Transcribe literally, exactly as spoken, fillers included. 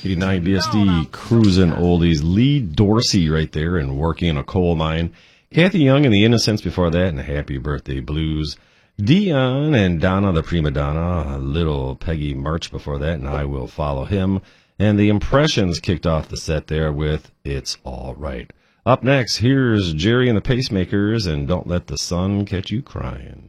eighty-nine B S D cruising oldies. Lee Dorsey right there and Working in a Coal Mine. Kathy Young and the Innocents before that, and Happy Birthday Blues. Dion and Donna the Prima Donna, Little Peggy March before that, and I Will Follow Him. And the Impressions kicked off the set there with It's All Right. Up next, here's Jerry and the Pacemakers and Don't Let the Sun Catch You Crying.